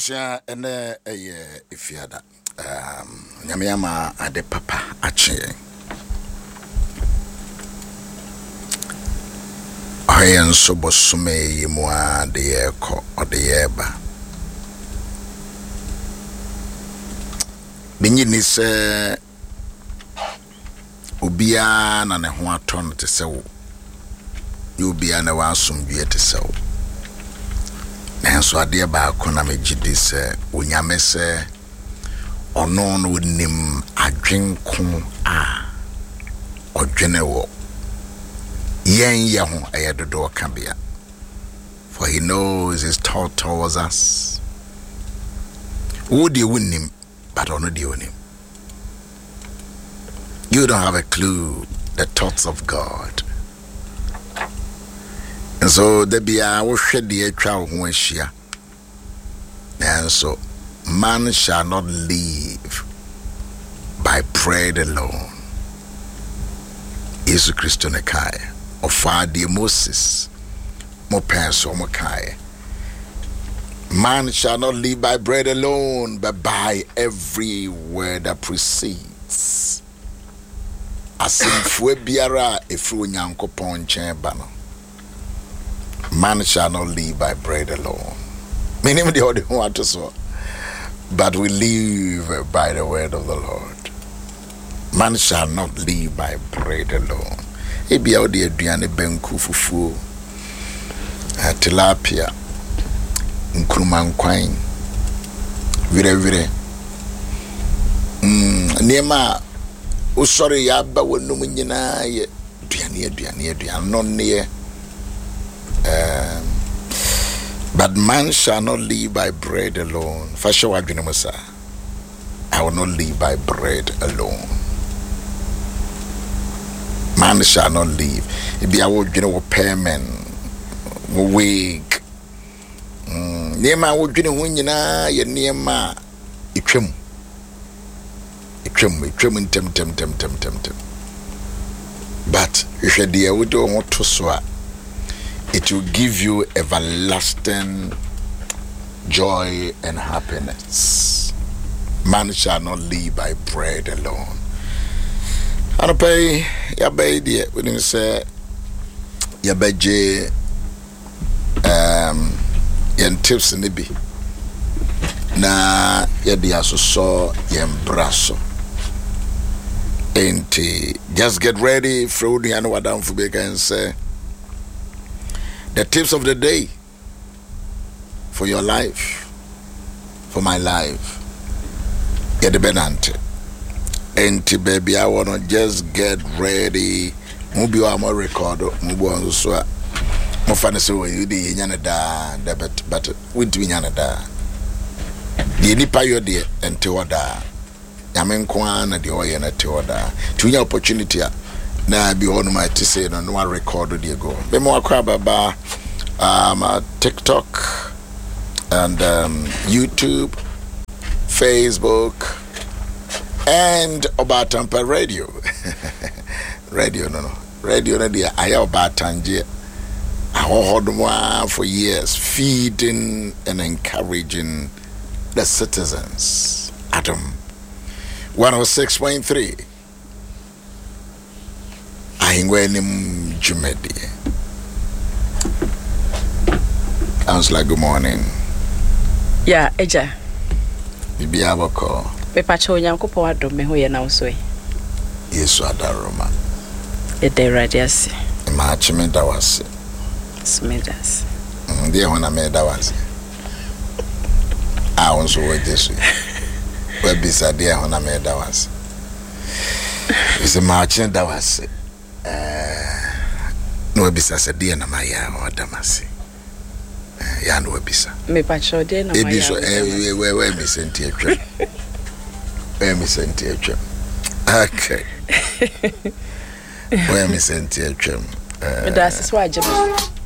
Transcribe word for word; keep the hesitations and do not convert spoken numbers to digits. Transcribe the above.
Abusia ene eye ifiada. Um nyameyama ade papa ache. Ayen so bosume yimu ade yeko ode yeba. Binyi ni se obia na ne ho aton te se wo. Obia na wa asomdue te se wo. Nanso ade ba akona megidi se onyame se ono no nim adwenko a odwene wo yen ye ho ayedodo kabia, for he knows his thought towards us. Who do you nim but ono do you nim? You don't have a clue the thoughts of God. And so there be a woshe de atwa ho ahia. And so man shall not live by bread alone. Jesus Christ ne kai of Father Moses mo penso mo kai. Man shall not live by bread alone, but by every word that proceeds. Asimfo biara efru Nyankopon nchen ba no. Man shall not live by bread alone. Meaning the other one to so. But we live by the word of the Lord. Man shall not live by bread alone. Ebi a odi aduane benku fufu, tilapia, nkruma nkwan, vire vire. Mm, niema usori ya ba wonum nyina ye aduane aduane aduane no ne. Um, but man shall not live by bread alone. Fashawa Guinemusa, I will not live by bread alone. Man shall not live. It be our general payment, wig. Nema would you win na ye nema itrim. Itrim, itrim, tem, tem, tem, tem, tem, tem. But if you dear, we don't want to swear. It will give you everlasting joy and happiness. Man shall not live by bread alone. And pay ya baby when you say ya beje um yen tips ni bi na ya dia so so yen braso. Enti just get ready for the and wadam for be can say the tips of the day for your life, for my life. Get the benante. Enti baby, I wanna just get ready. Mubi wa mo record, mubi wa so. Mo fane se we di nyane da, but but we di nyane da. Di nipa yo de enti wada. Nyame nko na de oye na te wada. Tunya opportunity a na be on my to say no no record the go. Be mo akwa baba um uh, TikTok and um, YouTube, Facebook, and Obatampa Radio. Radio no no. Radio no dia aya Obatanje. Ahohodwa for years feeding and encouraging the citizens. Adam one oh six point three. Ahingwenim Jumedi. Councillor, good morning. Yeah, Eja. Bibi aboko. Pepa cho Nyankopon adom me ho ye na so e. Yesu adaroma. E de radiasi. Ma chime dawase. Smedas. Ndi ho na me dawase. Ah, onso wo Jesu. We bisa de ho na me dawase. Ise ma chime dawase. Eh, no bisa se de na ma ya o damase. Ya no bisa. Me pacho de na ma ya. Ebiso eh we we me senti atwa. We me senti atwa. Okay. We me senti atwa. Eh. Me da siswa agye.